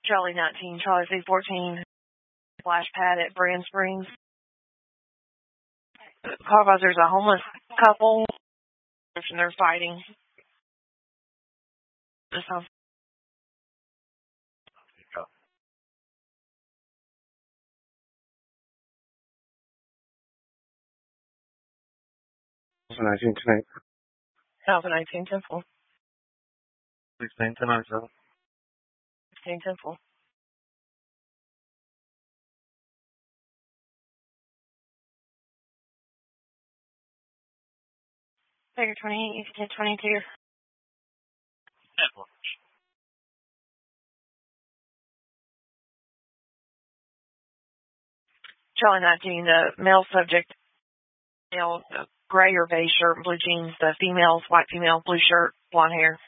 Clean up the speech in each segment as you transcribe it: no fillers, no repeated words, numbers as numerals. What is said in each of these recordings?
Charlie 19, Charlie C14, splash pad at Brand Springs. Call advisor, there's a homeless couple, and they're fighting. This house. Alpha 19 tonight. Alpha 19 Temple. 16 tonight, sir. 16 Temple. Figure 28, East 1022. Temple. Charlie 19, the male subject, male, gray or beige shirt and blue jeans. The females, white female, blue shirt, blonde hair.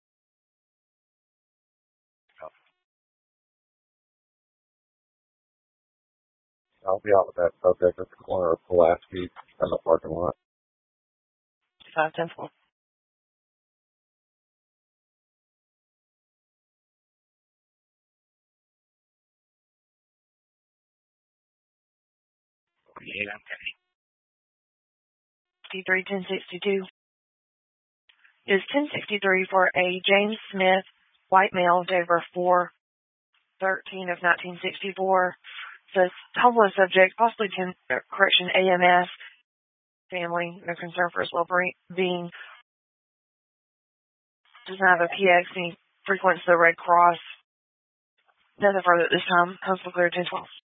I'll be out with that subject at the corner of Pulaski in the parking lot. 5 Temple. Yeah, okay. 63 1062. It is 1063 for a James Smith, white male, date of birth 4/13 of 1964. Says homeless subject, possibly correction AMS, family, no concern for his well-being. Doesn't have a PX, and he frequents the Red Cross. Nothing further at this time. House will clear 1012.